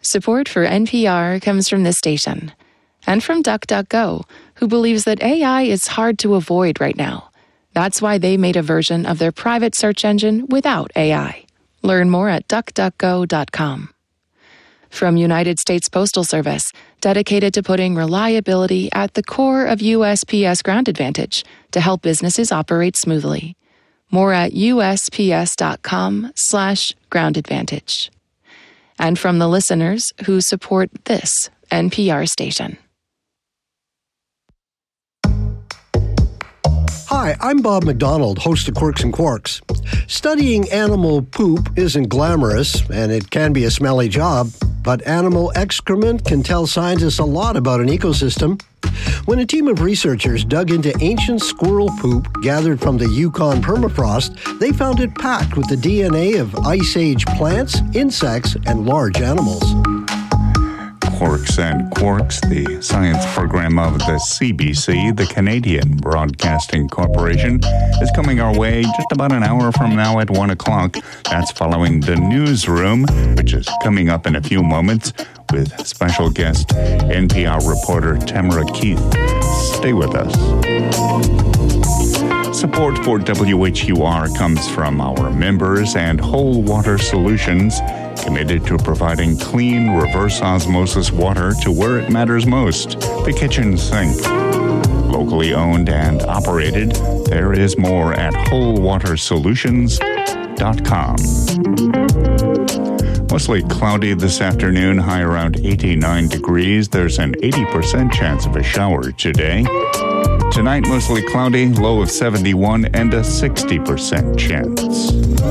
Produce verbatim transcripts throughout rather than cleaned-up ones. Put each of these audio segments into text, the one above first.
Support for N P R comes from this station and from DuckDuckGo, who believes that A I is hard to avoid right now. That's why they made a version of their private search engine without A I. Learn more at duck duck go dot com. From United States Postal Service, dedicated to putting reliability at the core of U S P S Ground Advantage to help businesses operate smoothly. More at U S P S dot com slash ground advantage. And from the listeners who support this N P R station. Hi, I'm Bob McDonald, host of Quirks and Quarks. Studying animal poop isn't glamorous, and it can be a smelly job, but animal excrement can tell scientists a lot about an ecosystem. When a team of researchers dug into ancient squirrel poop gathered from the Yukon permafrost, they found it packed with the D N A of Ice Age plants, insects, and large animals. Quirks and Quarks, the science program of the C B C, the Canadian Broadcasting Corporation, is coming our way just about an hour from now at one o'clock. That's following the Newsroom, which is coming up in a few moments with special guest N P R reporter Tamara Keith. Stay with us. Support for W H U R comes from our members and Whole Water Solutions, committed to providing clean, reverse osmosis water to where it matters most, the kitchen sink. Locally owned and operated, there is more at whole water solutions dot com. Mostly cloudy this afternoon, high around eighty-nine degrees. There's an eighty percent chance of a shower today. Tonight, mostly cloudy, low of seventy-one and a sixty percent chance.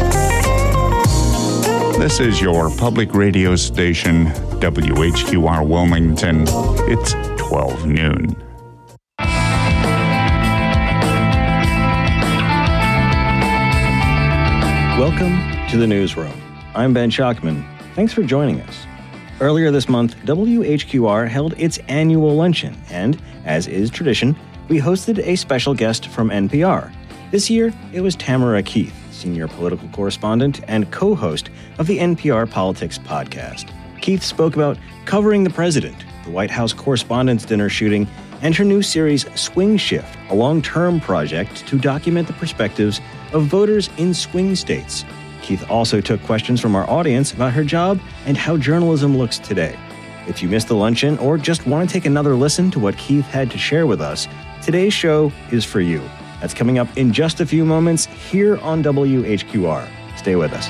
This is your public radio station, W H Q R Wilmington. It's twelve noon. Welcome to the Newsroom. I'm Ben Schachtman. Thanks for joining us. Earlier this month, W H Q R held its annual luncheon, and, as is tradition, we hosted a special guest from N P R. This year, it was Tamara Keith, senior political correspondent and co-host of the N P R Politics podcast. Keith spoke about covering the president, the White House Correspondents' Dinner shooting, and her new series Swing Shift, a long-term project to document the perspectives of voters in swing states. Keith also took questions from our audience about her job and how journalism looks today. If you missed the luncheon or just want to take another listen to what Keith had to share with us, today's show is for you. That's coming up in just a few moments here on W H Q R. Stay with us.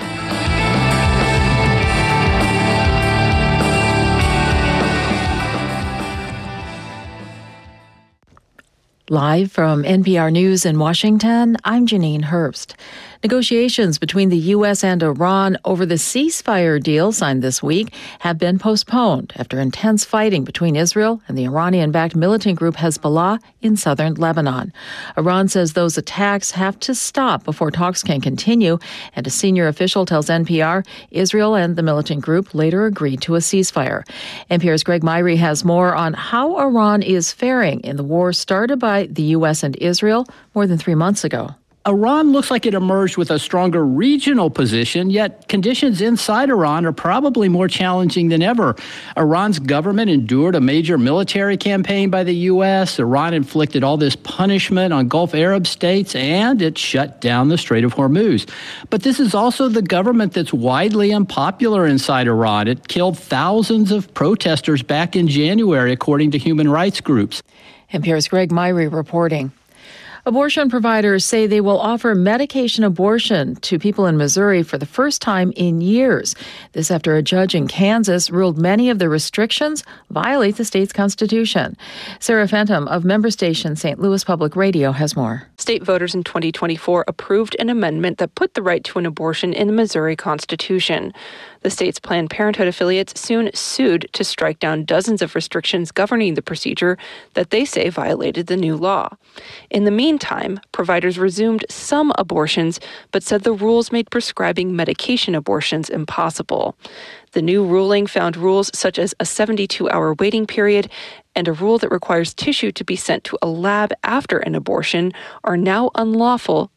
Live from N P R News in Washington, I'm Janine Herbst. Negotiations between the U S and Iran over the ceasefire deal signed this week have been postponed after intense fighting between Israel and the Iranian-backed militant group Hezbollah in southern Lebanon. Iran says those attacks have to stop before talks can continue, and a senior official tells N P R Israel and the militant group later agreed to a ceasefire. N P R's Greg Myrie has more on how Iran is faring in the war started by the U S and Israel more than three months ago. Iran looks like it emerged with a stronger regional position, yet conditions inside Iran are probably more challenging than ever. Iran's government endured a major military campaign by the U S. Iran inflicted all this punishment on Gulf Arab states, and it shut down the Strait of Hormuz. But this is also the government that's widely unpopular inside Iran. It killed thousands of protesters back in January, according to human rights groups. N P R's Greg Myrie reporting. Abortion providers say they will offer medication abortion to people in Missouri for the first time in years. This after a judge in Kansas ruled many of the restrictions violate the state's constitution. Sarah Fenton of member station Saint Louis Public Radio has more. State voters in twenty twenty-four approved an amendment that put the right to an abortion in the Missouri Constitution. The state's Planned Parenthood affiliates soon sued to strike down dozens of restrictions governing the procedure that they say violated the new law. In the meantime, providers resumed some abortions, but said the rules made prescribing medication abortions impossible. The new ruling found rules such as a seventy-two hour waiting period and a rule that requires tissue to be sent to a lab after an abortion are now unlawful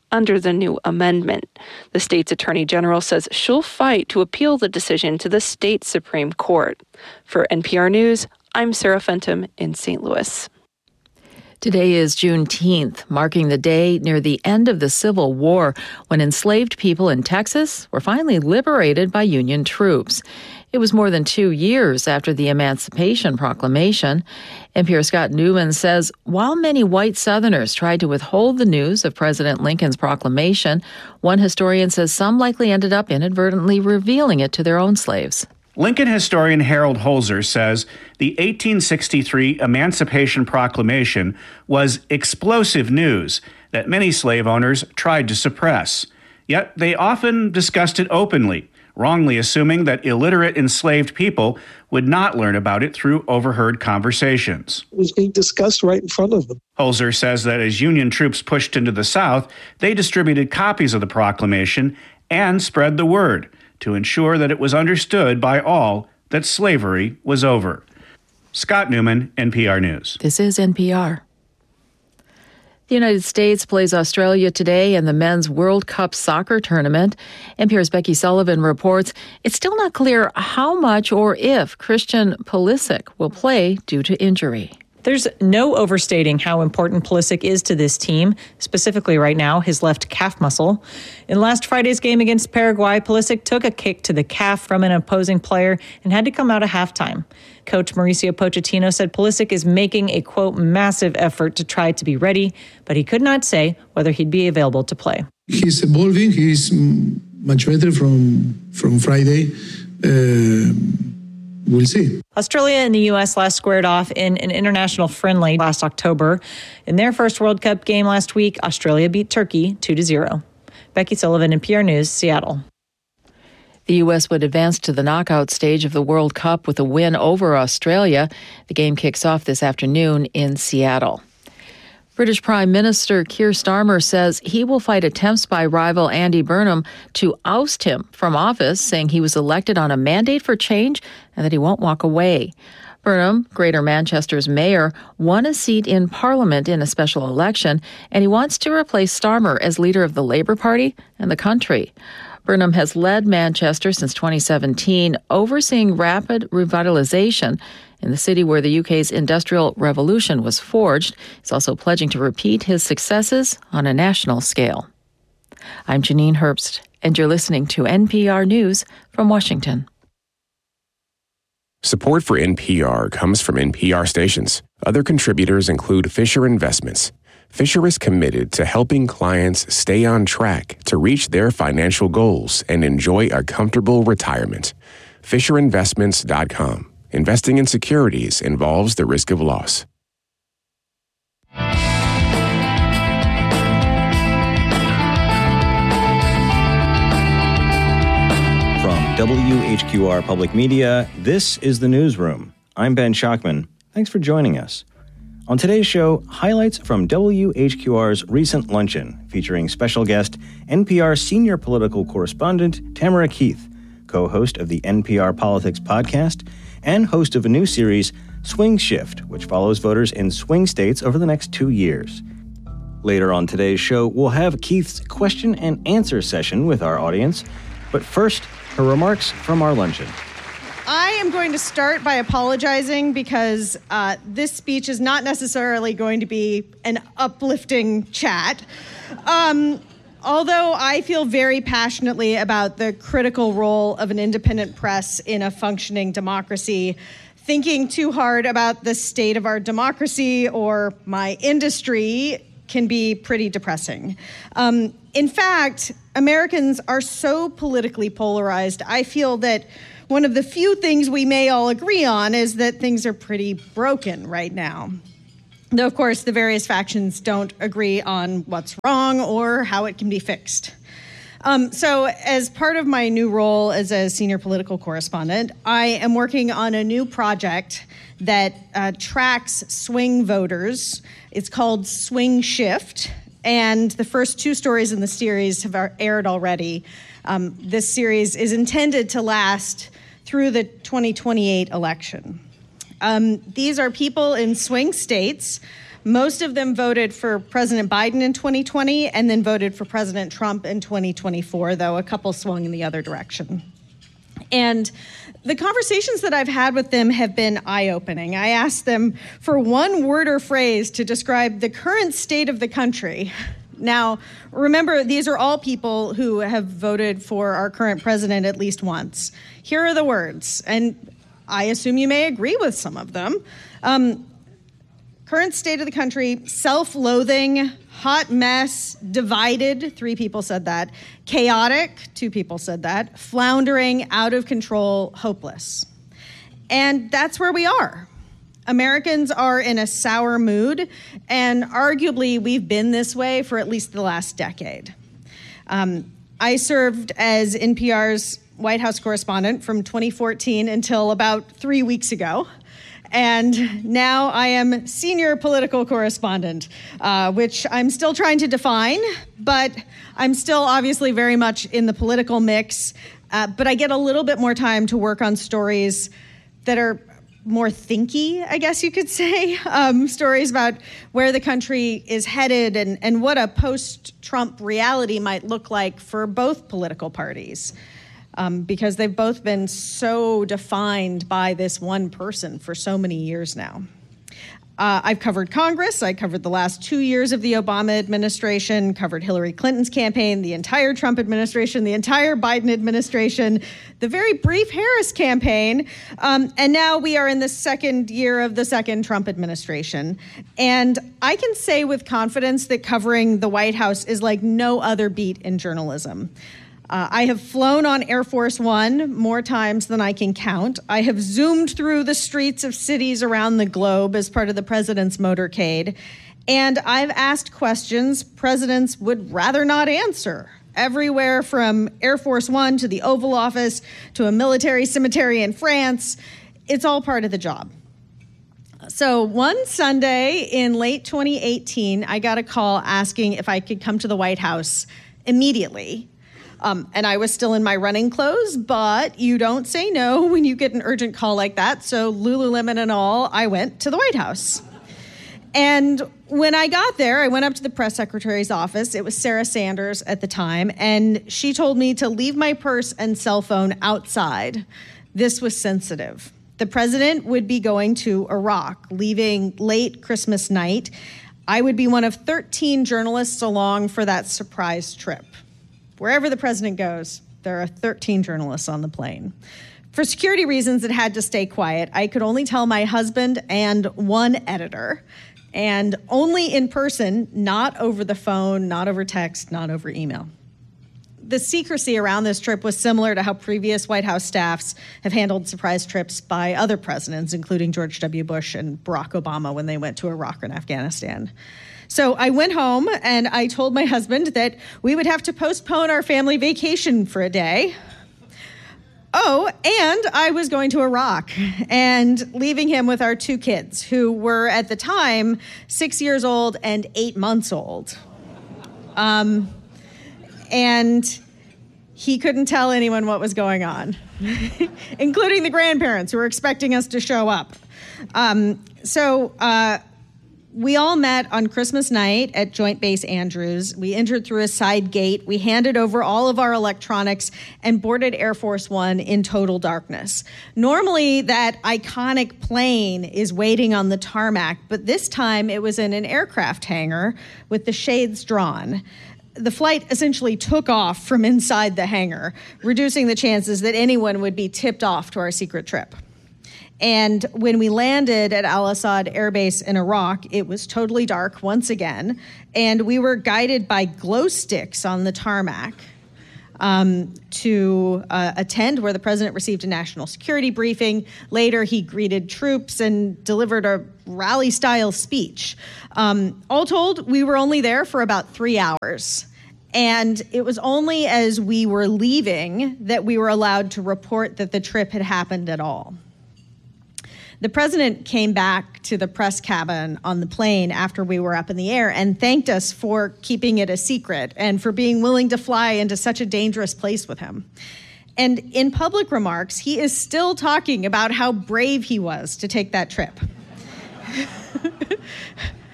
under the new amendment. The state's attorney general says she'll fight to appeal the decision to the state Supreme Court. For N P R News, I'm Sarah Fenton in Saint Louis. Today is Juneteenth, marking the day near the end of the Civil War when enslaved people in Texas were finally liberated by Union troops. It was more than two years after the Emancipation Proclamation. N P R's Scott Newman says while many white Southerners tried to withhold the news of President Lincoln's proclamation, one historian says some likely ended up inadvertently revealing it to their own slaves. Lincoln historian Harold Holzer says the eighteen sixty-three Emancipation Proclamation was explosive news that many slave owners tried to suppress. Yet they often discussed it openly, wrongly assuming that illiterate enslaved people would not learn about it through overheard conversations. It was being discussed right in front of them. Holzer says that as Union troops pushed into the South, they distributed copies of the proclamation and spread the word to ensure that it was understood by all that slavery was over. Scott Newman, N P R News. This is N P R. The United States plays Australia today in the Men's World Cup soccer tournament. N P R's Becky Sullivan reports it's still not clear how much or if Christian Pulisic will play due to injury. There's no overstating how important Pulisic is to this team, specifically right now, his left calf muscle. In last Friday's game against Paraguay, Pulisic took a kick to the calf from an opposing player and had to come out at halftime. Coach Mauricio Pochettino said Pulisic is making a, quote, massive effort to try to be ready, but he could not say whether he'd be available to play. He's evolving. He's much better from, from Friday. Uh, We'll see. Australia and the U S last squared off in an international friendly last October. In their first World Cup game last week, Australia beat Turkey two to zero. Becky Sullivan, N P R News, Seattle. The U S would advance to the knockout stage of the World Cup with a win over Australia. The game kicks off this afternoon in Seattle. British Prime Minister Keir Starmer says he will fight attempts by rival Andy Burnham to oust him from office, saying he was elected on a mandate for change and that he won't walk away. Burnham, Greater Manchester's mayor, won a seat in Parliament in a special election, and he wants to replace Starmer as leader of the Labour Party and the country. Burnham has led Manchester since twenty seventeen, overseeing rapid revitalisation in the city where the U K's Industrial Revolution was forged. He's also pledging to repeat his successes on a national scale. I'm Janine Herbst, and you're listening to N P R News from Washington. Support for N P R comes from N P R stations. Other contributors include Fisher Investments. Fisher is committed to helping clients stay on track to reach their financial goals and enjoy a comfortable retirement. Fisher Investments dot com. Investing in securities involves the risk of loss. From W H Q R Public Media, this is The Newsroom. I'm Ben Schachtman. Thanks for joining us. On today's show, highlights from W H Q R's recent luncheon featuring special guest N P R senior political correspondent Tamara Keith, co-host of the N P R Politics podcast, and host of a new series, Swing Shift, which follows voters in swing states over the next two years. Later on today's show, we'll have Keith's question and answer session with our audience. But first, her remarks from our luncheon. I am going to start by apologizing because uh, this speech is not necessarily going to be an uplifting chat. Um, although I feel very passionately about the critical role of an independent press in a functioning democracy, thinking too hard about the state of our democracy or my industry can be pretty depressing. Um, in fact, Americans are so politically polarized, I feel that one of the few things we may all agree on is that things are pretty broken right now. Though, of course, the various factions don't agree on what's wrong or how it can be fixed. Um, so as part of my new role as a senior political correspondent, I am working on a new project that uh, tracks swing voters. It's called Swing Shift, and the first two stories in the series have aired already. Um, this series is intended to last through the twenty twenty-eight election. Um, these are people in swing states Most of them voted for President Biden in twenty twenty and then voted for President Trump in twenty twenty-four, though a couple swung in the other direction. And the conversations that I've had with them have been eye-opening. I asked them for one word or phrase to describe the current state of the country. Now, remember, these are all people who have voted for our current president at least once. Here are the words, and I assume you may agree with some of them. Um, current state of the country: self-loathing, hot mess, divided, three people said that, chaotic, two people said that, floundering, out of control, hopeless. And that's where we are. Americans are in a sour mood, and arguably we've been this way for at least the last decade. Um, I served as N P R's White House correspondent from twenty fourteen until about three weeks ago. And now I am senior political correspondent, uh, which I'm still trying to define, but I'm still obviously very much in the political mix. Uh, but I get a little bit more time to work on stories that are more thinky, I guess you could say, um, stories about where the country is headed and, and what a post-Trump reality might look like for both political parties, um, because they've both been so defined by this one person for so many years now. Uh, I've covered Congress. I covered the last two years of the Obama administration, covered Hillary Clinton's campaign, the entire Trump administration, the entire Biden administration, the very brief Harris campaign, um, and now we are in the second year of the second Trump administration. And I can say with confidence that covering the White House is like no other beat in journalism. Uh, I have flown on Air Force One more times than I can count. I have zoomed through the streets of cities around the globe as part of the president's motorcade. And I've asked questions presidents would rather not answer, everywhere from Air Force One to the Oval Office to a military cemetery in France. It's all part of the job. So one Sunday in late twenty eighteen, I got a call asking if I could come to the White House immediately. Um, and I was still in my running clothes, but you don't say no when you get an urgent call like that. So Lululemon and all, I went to the White House. And when I got there, I went up to the press secretary's office. It was Sarah Sanders at the time, and she told me to leave my purse and cell phone outside. This was sensitive. The president would be going to Iraq, leaving late Christmas night. I would be one of thirteen journalists along for that surprise trip. Wherever the president goes, there are thirteen journalists on the plane. For security reasons, it had to stay quiet. I could only tell my husband and one editor, and only in person, not over the phone, not over text, not over email. The secrecy around this trip was similar to how previous White House staffs have handled surprise trips by other presidents, including George W. Bush and Barack Obama when they went to Iraq and Afghanistan. So I went home and I told my husband that we would have to postpone our family vacation for a day. Oh, and I was going to Iraq and leaving him with our two kids, who were at the time six years old and eight months old. Um, and he couldn't tell anyone what was going on, including the grandparents who were expecting us to show up. Um, so, uh, We all met on Christmas night at Joint Base Andrews. We entered through a side gate. We handed over all of our electronics and boarded Air Force One in total darkness. Normally, that iconic plane is waiting on the tarmac, but this time it was in an aircraft hangar with the shades drawn. The flight essentially took off from inside the hangar, reducing the chances that anyone would be tipped off to our secret trip. And when we landed at Al-Assad Air Base in Iraq, it was totally dark once again, and we were guided by glow sticks on the tarmac um, to uh, attend where the president received a national security briefing. Later, he greeted troops and delivered a rally-style speech. Um, all told, we were only there for about three hours. And it was only as we were leaving that we were allowed to report that the trip had happened at all. The president came back to the press cabin on the plane after we were up in the air and thanked us for keeping it a secret and for being willing to fly into such a dangerous place with him. And in public remarks, he is still talking about how brave he was to take that trip.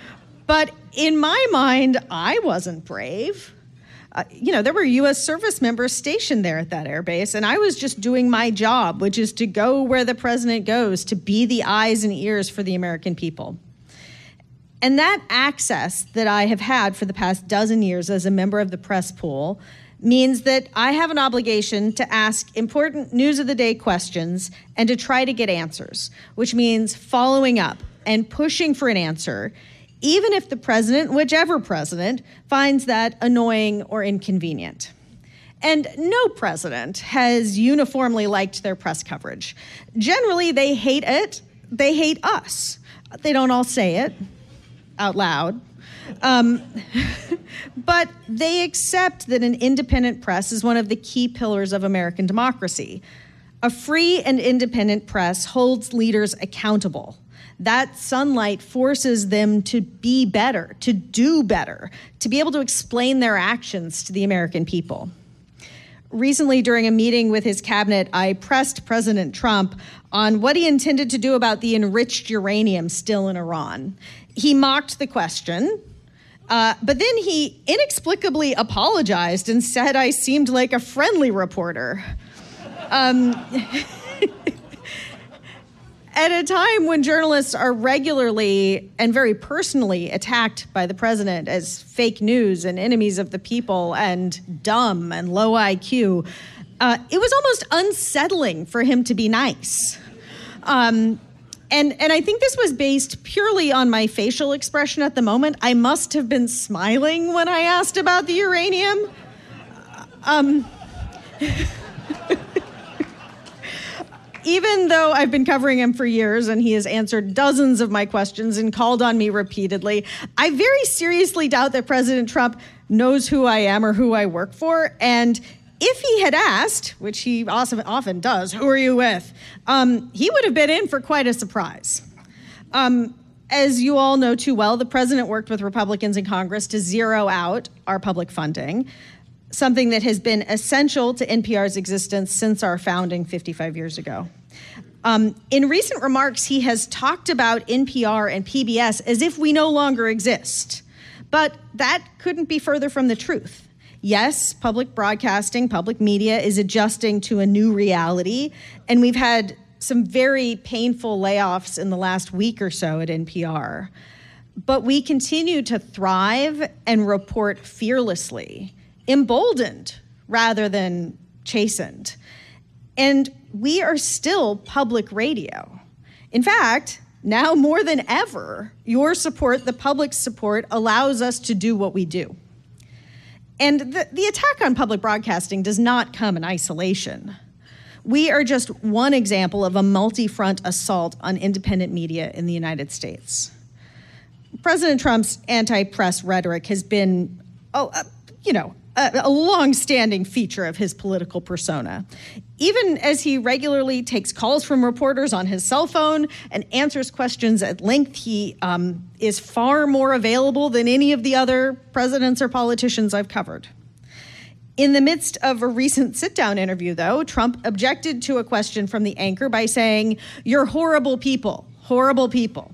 But in my mind, I wasn't brave. Uh, you know, there were U S service members stationed there at that airbase, and I was just doing my job, which is to go where the president goes, to be the eyes and ears for the American people. And that access that I have had for the past dozen years as a member of the press pool means that I have an obligation to ask important news of the day questions and to try to get answers, which means following up and pushing for an answer, even if the president, whichever president, finds that annoying or inconvenient. And no president has uniformly liked their press coverage. Generally, they hate it. They hate us. They don't all say it out loud. Um, but they accept that an independent press is one of the key pillars of American democracy. A free and independent press holds leaders accountable. That sunlight forces them to be better, to do better, to be able to explain their actions to the American people. Recently, during a meeting with his cabinet, I pressed President Trump on what he intended to do about the enriched uranium still in Iran. He mocked the question, uh, but then he inexplicably apologized and said I seemed like a friendly reporter. Um, At a time when journalists are regularly and very personally attacked by the president as fake news and enemies of the people and dumb and low I Q, uh, it was almost unsettling for him to be nice. Um, and, and I think this was based purely on my facial expression at the moment. I must have been smiling when I asked about the uranium. Um... Even though I've been covering him for years and he has answered dozens of my questions and called on me repeatedly, I very seriously doubt that President Trump knows who I am or who I work for. And if he had asked, which he often does, who are you with, um, he would have been in for quite a surprise. Um, as you all know too well, the president worked with Republicans in Congress to zero out our public funding, something that has been essential to N P R's existence since our founding fifty-five years ago. Um, in recent remarks, he has talked about N P R and P B S as if we no longer exist. But that couldn't be further from the truth. Yes, public broadcasting, public media is adjusting to a new reality, and we've had some very painful layoffs in the last week or so at N P R. But we continue to thrive and report fearlessly, emboldened rather than chastened. And we are still public radio. In fact, now more than ever, your support, the public's support, allows us to do what we do. And the, the attack on public broadcasting does not come in isolation. We are just one example of a multi-front assault on independent media in the United States. President Trump's anti-press rhetoric has been, oh, uh, you know, a, a long-standing feature of his political persona. Even as he regularly takes calls from reporters on his cell phone and answers questions at length, he um, is far more available than any of the other presidents or politicians I've covered. In the midst of a recent sit-down interview, though, Trump objected to a question from the anchor by saying, "You're horrible people, horrible people."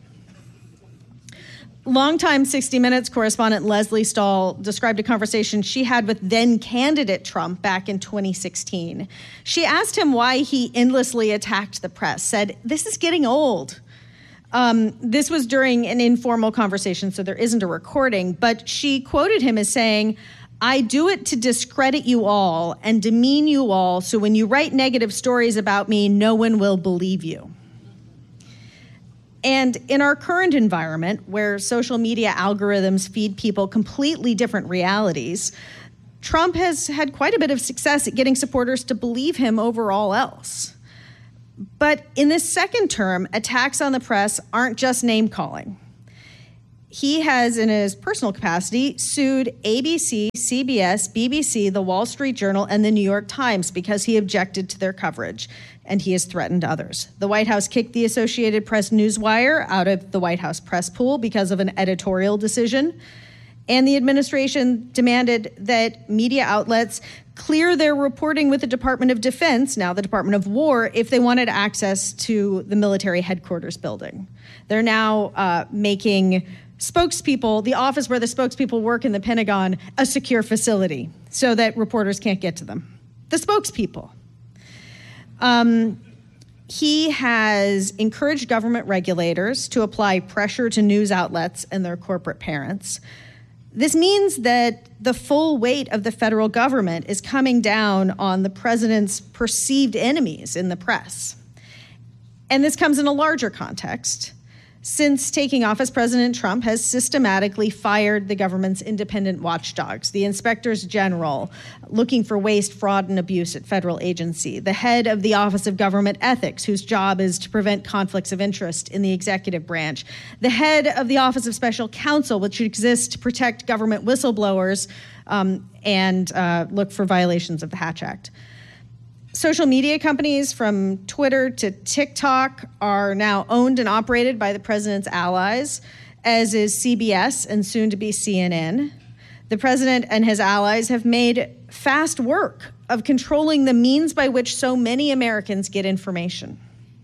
Longtime sixty minutes correspondent Leslie Stahl described a conversation she had with then-candidate Trump back in twenty sixteen. She asked him why he endlessly attacked the press, said, "This is getting old." Um, this was during an informal conversation, so there isn't a recording, but she quoted him as saying, "I do it to discredit you all and demean you all, so when you write negative stories about me, no one will believe you." And in our current environment, where social media algorithms feed people completely different realities, Trump has had quite a bit of success at getting supporters to believe him over all else. But in this second term, attacks on the press aren't just name-calling. He has, in his personal capacity, sued A B C, C B S, B B C, The Wall Street Journal, and The New York Times because he objected to their coverage, and he has threatened others. The White House kicked the Associated Press Newswire out of the White House press pool because of an editorial decision, and the administration demanded that media outlets clear their reporting with the Department of Defense, now the Department of War, if they wanted access to the military headquarters building. They're now uh, making spokespeople, the office where the spokespeople work in the Pentagon, a secure facility so that reporters can't get to them. The spokespeople. Um, he has encouraged government regulators to apply pressure to news outlets and their corporate parents. This means that the full weight of the federal government is coming down on the president's perceived enemies in the press. And this comes in a larger context. Since taking office, President Trump has systematically fired the government's independent watchdogs, the inspectors general looking for waste, fraud, and abuse at federal agency, the head of the Office of Government Ethics, whose job is to prevent conflicts of interest in the executive branch, the head of the Office of Special Counsel, which exists to protect government whistleblowers um, and uh, look for violations of the Hatch Act. Social media companies from Twitter to TikTok are now owned and operated by the president's allies, as is C B S and soon to be C N N. The president and his allies have made fast work of controlling the means by which so many Americans get information.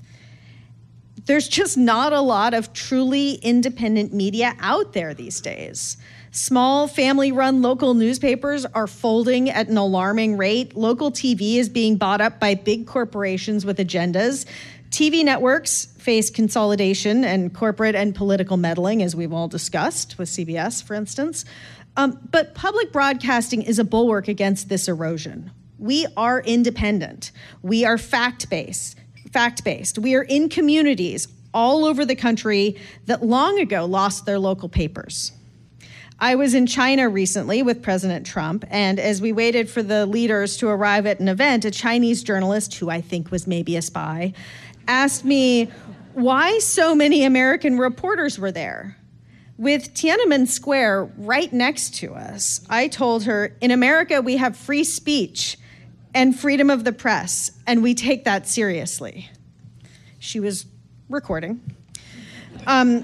There's just not a lot of truly independent media out there these days. Small family-run local newspapers are folding at an alarming rate. Local T V is being bought up by big corporations with agendas. T V networks face consolidation and corporate and political meddling, as we've all discussed with C B S, for instance. Um, but public broadcasting is a bulwark against this erosion. We are independent. We are fact-based. Fact-based. We are in communities all over the country that long ago lost their local papers. I was in China recently with President Trump, and as we waited for the leaders to arrive at an event, a Chinese journalist, who I think was maybe a spy, asked me why so many American reporters were there. With Tiananmen Square right next to us, I told her, in America, we have free speech and freedom of the press, and we take that seriously. She was recording. Um...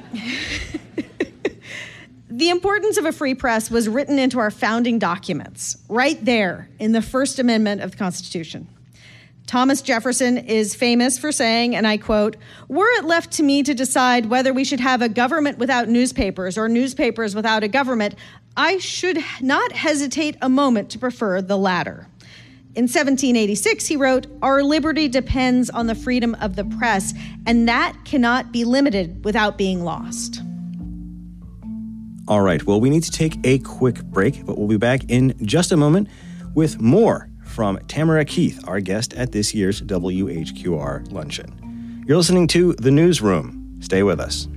The importance of a free press was written into our founding documents, right there in the First Amendment of the Constitution. Thomas Jefferson is famous for saying, and I quote, "Were it left to me to decide whether we should have a government without newspapers or newspapers without a government, I should not hesitate a moment to prefer the latter." In seventeen eighty-six, he wrote, "Our liberty depends on the freedom of the press, and that cannot be limited without being lost." All right, well, we need to take a quick break, but we'll be back in just a moment with more from Tamara Keith, our guest at this year's W H Q R Luncheon. You're listening to The Newsroom. Stay with us.